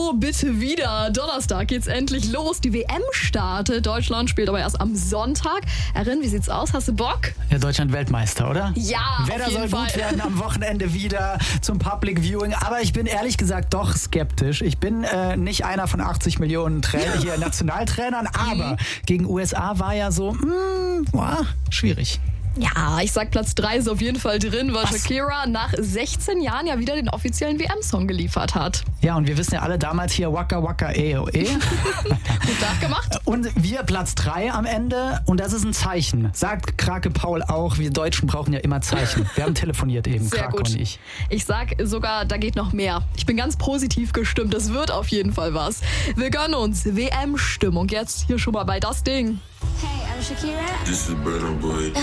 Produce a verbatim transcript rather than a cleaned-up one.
Oh, bitte wieder. Donnerstag geht's endlich los. Die W M startet. Deutschland spielt aber erst am Sonntag. Erin, wie sieht's aus? Hast du Bock? Ja, Deutschland Weltmeister, oder? Ja, Wetter auf jeden soll Fall. gut werden am Wochenende wieder zum Public Viewing. Aber ich bin ehrlich gesagt doch skeptisch. Ich bin äh, nicht einer von achtzig Millionen Tra- hier Nationaltrainern, aber gegen U S A war ja so, mh, boah, schwierig. Ja, ich sag Platz drei ist auf jeden Fall drin, weil Was? Shakira nach sechzehn Jahren ja wieder den offiziellen W M-Song geliefert hat. Ja, und wir wissen ja alle damals hier Waka Waka eh oh eh. Gut nachgemacht. Und wir Platz drei am Ende und das ist ein Zeichen. Sagt Krake Paul auch, wir Deutschen brauchen ja immer Zeichen. Wir haben telefoniert eben, Sehr Krake gut. und ich. Ich sag sogar, da geht noch mehr. Ich bin ganz positiv gestimmt. Das wird auf jeden Fall was. Wir gönnen uns W M-Stimmung. Jetzt hier schon mal bei das Ding. Hey, I'm Shakira. This is Burna Boy.